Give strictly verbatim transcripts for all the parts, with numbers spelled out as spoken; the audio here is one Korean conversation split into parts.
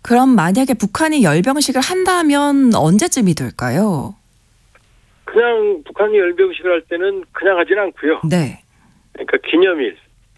그럼 만약에 북한이 열병식을 한다면 언제쯤이 될까요? 그냥 북한이 열병식을 할 때는 그냥 하진 않고요. 네. 그러니까 기념일을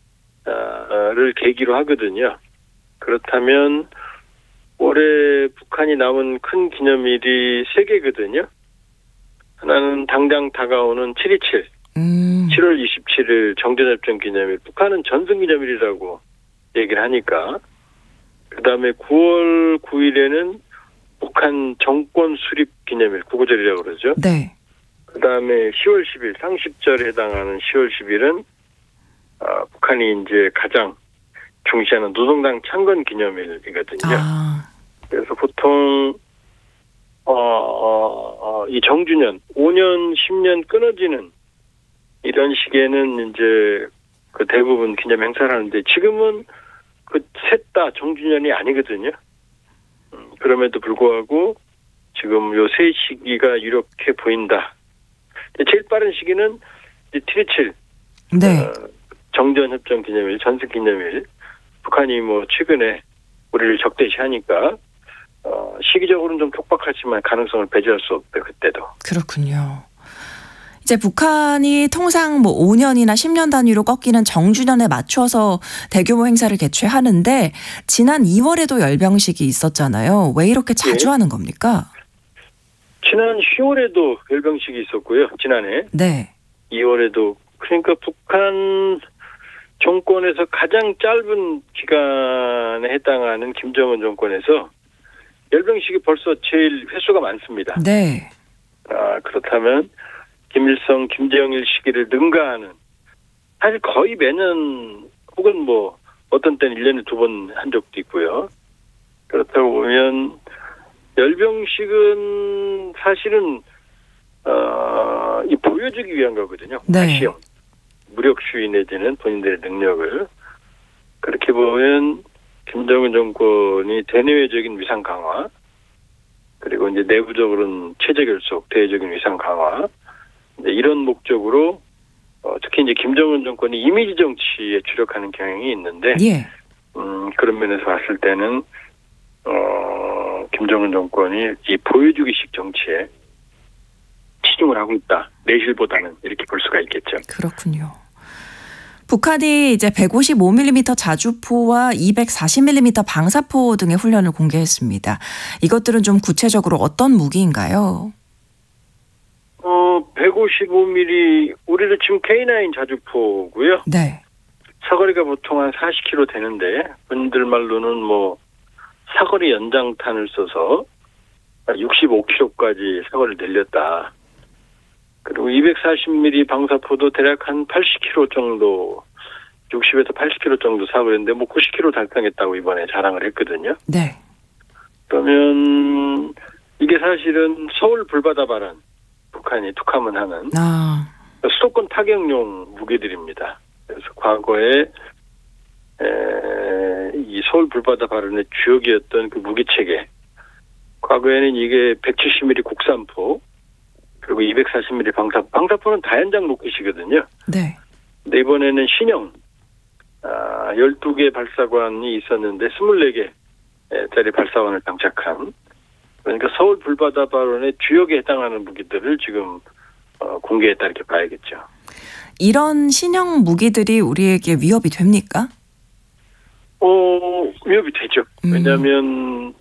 계기로 하거든요. 그렇다면 올해 북한이 남은 큰 기념일이 세 개거든요. 하나는 당장 다가오는 칠 이칠, 음. 칠월 이십칠일 정전협정 기념일. 북한은 전승기념일이라고 얘기를 하니까. 그다음에 구월 구일에는 북한 정권 수립 기념일, 구구절이라고 그러죠. 네. 그다음에 시월 십일 상십절에 해당하는 시월 십일은 아, 북한이 이제 가장 중시하는 노동당 창건 기념일이거든요. 아. 그래서 보통 어, 어, 어, 이 정주년 오 년, 십 년 끊어지는 이런 시기에는 이제 그 대부분 기념 행사를 하는데 지금은 그 셋 다 정주년이 아니거든요. 음, 그럼에도 불구하고 지금 요 세 시기가 유력해 보인다. 제일 빠른 시기는 칠 이칠 네. 어, 정전협정 기념일, 전승 기념일. 북한이 뭐 최근에 우리를 적대시하니까 어, 시기적으로는 좀 촉박하지만 가능성을 배제할 수 없대 그때도. 그렇군요. 이제 북한이 통상 뭐 오 년이나 십 년 단위로 꺾이는 정주년에 맞춰서 대규모 행사를 개최하는데 지난 이월에도 열병식이 있었잖아요. 왜 이렇게 자주 네. 하는 겁니까? 지난 시월에도 열병식이 있었고요. 지난해 네. 이월에도. 그러니까 북한 정권에서 가장 짧은 기간에 해당하는 김정은 정권에서 열병식이 벌써 제일 횟수가 많습니다. 네. 아, 그렇다면 김일성, 김정일 시기를 능가하는 사실 거의 매년 혹은 뭐 어떤 때는 일 년에 두 번 한 적도 있고요. 그렇다고 보면 열병식은 사실은 어, 이 보여주기 위한 거거든요. 네. 시험, 무력시위 내지는 본인들의 능력을. 그렇게 보면 김정은 정권이 대내외적인 위상 강화, 그리고 이제 내부적으로는 체제 결속, 대외적인 위상 강화, 이런 목적으로 어, 특히 이제 김정은 정권이 이미지 정치에 주력하는 경향이 있는데, 예. 음, 그런 면에서 봤을 때는 어, 김정은 정권이 이 보여주기식 정치에 치중을 하고 있다. 내실보다는 이렇게 볼 수가 있겠죠. 그렇군요. 북한이 이제 백오십오 밀리미터 자주포와 이백사십 밀리미터 방사포 등의 훈련을 공개했습니다. 이것들은 좀 구체적으로 어떤 무기인가요? 어, 백오십오 밀리미터, 우리도 지금 케이 나인 자주포고요. 네. 사거리가 보통 한 사십 킬로미터 되는데, 분들 말로는 뭐, 사거리 연장탄을 써서 육십오 킬로미터까지 사거리를 늘렸다. 그리고 이백사십 밀리미터 방사포도 대략 한 팔십 킬로미터 정도, 육십에서 팔십 킬로미터 정도 사거리인데, 뭐 구십 킬로미터 달성했다고 이번에 자랑을 했거든요. 네. 그러면, 이게 사실은 서울 불바다 발언, 북한이 툭하면 하는 아. 수도권 타격용 무기들입니다. 그래서 과거에 에, 이 서울 불바다 발언의 주역이었던 그 무기 체계. 과거에는 이게 백칠십 밀리미터 국산포, 그리고 이백사십 밀리미터 방사포. 방사포는 다연장 로켓이거든요. 네. 근데 이번에는 신형 아, 열두 개 발사관이 있었는데 스물네 개짜리 발사관을 장착한. 그러니까 서울 불바다 발언의 주역에 해당하는 무기들을 지금 어, 공개했다 이렇게 봐야겠죠. 이런 신형 무기들이 우리에게 위협이 됩니까? 어, 위협이 되죠. 음. 왜냐하면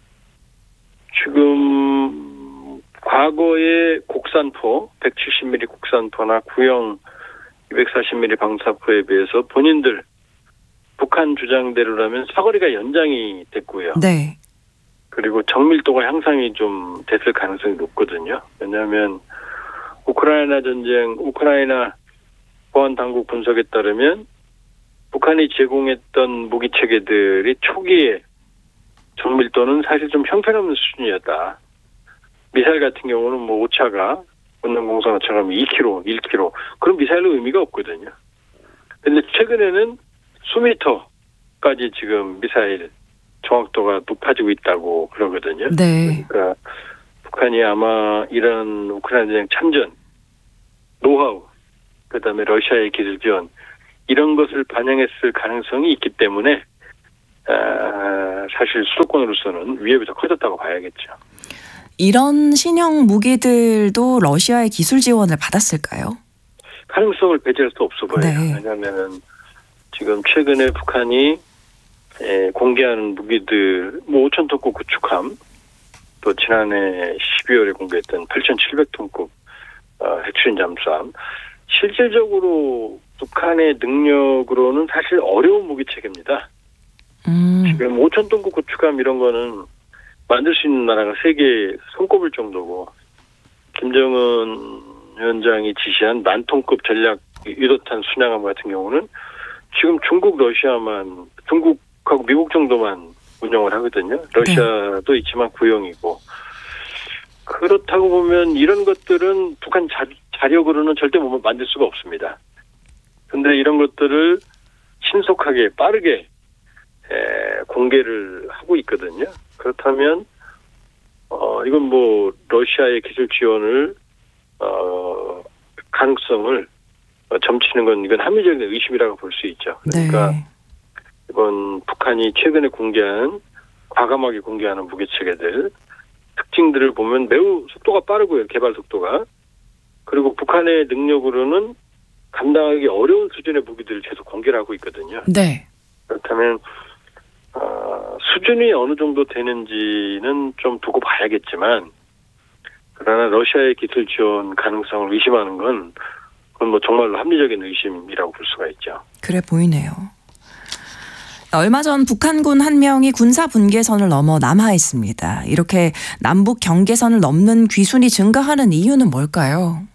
지금 과거의 국산포, 백칠십 밀리미터 국산포나 구형 이백사십 밀리미터 방사포에 비해서 본인들 북한 주장대로라면 사거리가 연장이 됐고요. 네. 그리고 정밀도가 향상이 좀 됐을 가능성이 높거든요. 왜냐하면 우크라이나 전쟁, 우크라이나 보안 당국 분석에 따르면 북한이 제공했던 무기 체계들이 초기에 정밀도는 사실 좀 형편없는 수준이었다. 미사일 같은 경우는 뭐 오차가 운동공산호처럼 이 킬로미터, 일 킬로미터 그런 미사일은 의미가 없거든요. 그런데 최근에는 수미터까지 지금 미사일 정확도가 높아지고 있다고 그러거든요. 네. 그러니까 북한이 아마 이런 우크라이나 전쟁 참전, 노하우, 그다음에 러시아의 기술 지원 이런 것을 반영했을 가능성이 있기 때문에 아, 사실 수도권으로서는 위협이 더 커졌다고 봐야겠죠. 이런 신형 무기들도 러시아의 기술 지원을 받았을까요? 가능성을 배제할 수 없어 보여요. 네. 왜냐하면 지금 최근에 북한이 에, 공개하는 무기들, 뭐 오천 톤급 구축함, 또 지난해 십이월에 공개했던 팔천칠백 톤급 어, 핵추진 잠수함. 실질적으로 북한의 능력으로는 사실 어려운 무기 체계입니다. 음. 지금 오천 톤급 구축함 이런 거는 만들 수 있는 나라가 세계에 손꼽을 정도고, 김정은 위원장이 지시한 만 톤급 전략 유도탄 순양함 같은 경우는 지금 중국, 러시아만, 중국하고 미국 정도만 운영을 하거든요. 러시아도 네. 있지만 구형이고. 그렇다고 보면 이런 것들은 북한 자, 자력으로는 절대 못 만들 수가 없습니다. 근데 이런 것들을 신속하게 빠르게 에, 공개를 하고 있거든요. 그렇다면 어, 이건 뭐 러시아의 기술 지원을 어, 가능성을 어, 점치는 건 이건 합리적인 의심이라고 볼 수 있죠. 그러니까 네. 이번 북한이 최근에 공개한 과감하게 공개하는 무기 체계들 특징들을 보면 매우 속도가 빠르고요. 개발 속도가. 그리고 북한의 능력으로는 감당하기 어려운 수준의 무기들을 계속 공개를 하고 있거든요. 네. 그렇다면 어, 수준이 어느 정도 되는지는 좀 두고 봐야겠지만, 그러나 러시아의 기술 지원 가능성을 의심하는 건 그건 뭐 정말로 합리적인 의심이라고 볼 수가 있죠. 그래 보이네요. 얼마 전 북한군 한 명이 군사 분계선을 넘어 남하했습니다. 이렇게 남북 경계선을 넘는 귀순이 증가하는 이유는 뭘까요?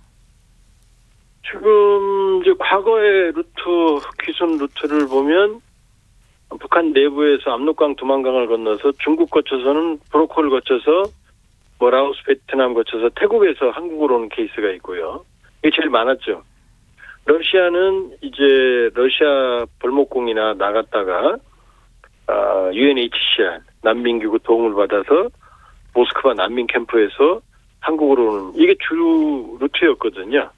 지금 이제 과거의 루트, 귀순 루트를 보면 북한 내부에서 압록강, 두만강을 건너서 중국 거쳐서는 브로콜을 거쳐서 뭐 라오스, 베트남 거쳐서 태국에서 한국으로 오는 케이스가 있고요. 이게 제일 많았죠. 러시아는 이제 러시아 벌목공이나 나갔다가 아, 유엔에이치씨알 난민기구 도움을 받아서 모스크바 난민 캠프에서 한국으로 오는 이게 주 루트였거든요.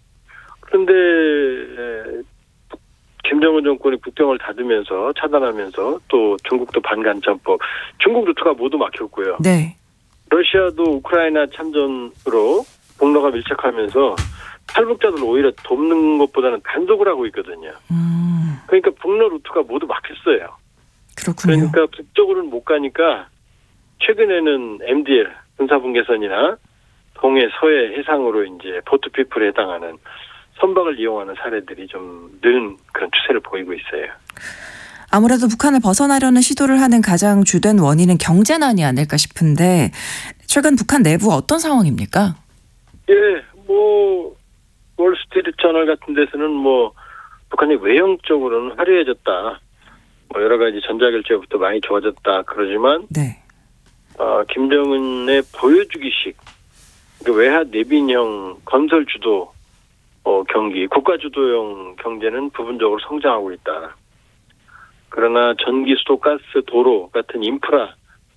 그런데 김정은 정권이 국경을 닫으면서 차단하면서 또 중국도 반간첩법, 중국 루트가 모두 막혔고요. 네. 러시아도 우크라이나 참전으로 공로가 밀착하면서 탈북자들 오히려 돕는 것보다는 단속을 하고 있거든요. 음. 그러니까 북러 루트가 모두 막혔어요. 그렇군요. 그러니까 북쪽으로는 못 가니까 최근에는 엠디엘 군사분계선이나 동해, 서해, 해상으로 이제 포트피플에 해당하는 선박을 이용하는 사례들이 좀 는 그런 추세를 보이고 있어요. 아무래도 북한을 벗어나려는 시도를 하는 가장 주된 원인은 경제난이 아닐까 싶은데 최근 북한 내부 어떤 상황입니까? 예, 뭐 월스트리트저널 같은 데서는 뭐 북한이 외형적으로는 화려해졌다, 뭐 여러 가지 전자결제부터 많이 좋아졌다 그러지만 네. 어, 김정은의 보여주기식 그 외화 내빈형 건설 주도 어, 경기, 국가 주도형 경제는 부분적으로 성장하고 있다. 그러나 전기, 수도, 가스, 도로 같은 인프라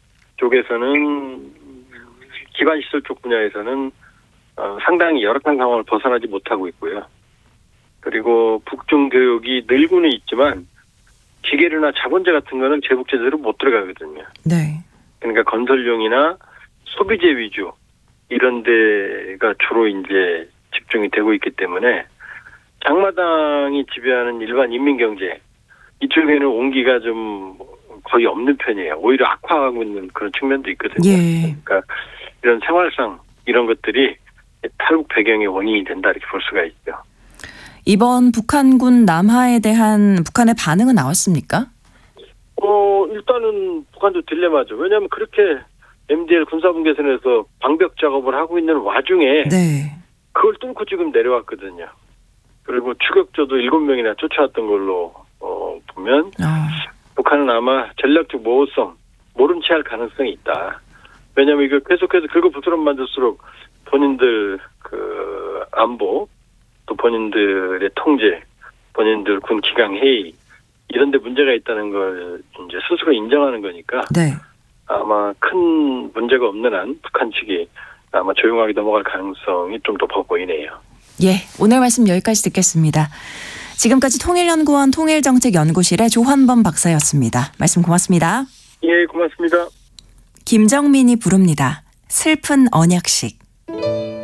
쪽에서는 기반시설 쪽 분야에서는 어, 상당히 열악한 상황을 벗어나지 못하고 있고요. 그리고 북중 교역이 늘고는 있지만 기계류나 자본재 같은 거는 제국 제대로 못 들어가거든요. 네. 그러니까 건설용이나 소비재 위주 이런 데가 주로 이제 집중이 되고 있기 때문에 장마당이 지배하는 일반 인민경제 이쪽에는 온기가 좀 거의 없는 편이에요. 오히려 악화하고 있는 그런 측면도 있거든요. 예. 그러니까 이런 생활상 이런 것들이 탈북 배경의 원인이 된다 이렇게 볼 수가 있죠. 이번 북한군 남하에 대한 북한의 반응은 나왔습니까? 어 일단은 북한도 딜레마죠. 왜냐하면 그렇게 엠디엘 군사분계선에서 방벽 작업을 하고 있는 와중에 네. 그걸 뚫고 지금 내려왔거든요. 그리고 추격조도 일곱 명이나 쫓아왔던 걸로 어, 보면 아. 북한은 아마 전략적 모호성 모른 채 할 가능성이 있다. 왜냐하면 이거 계속해서 긁어 부스럼 만들수록 본인들 그 안보 또 본인들의 통제, 본인들 군 기강 회의 이런 데 문제가 있다는 걸 이제 스스로 인정하는 거니까 네. 아마 큰 문제가 없는 한 북한 측이 아마 조용하게 넘어갈 가능성이 좀 더 보이네요. 예, 오늘 말씀 여기까지 듣겠습니다. 지금까지 통일연구원 통일정책연구실의 조환범 박사였습니다. 말씀 고맙습니다. 예, 고맙습니다. 김정민이 부릅니다. 슬픈 언약식.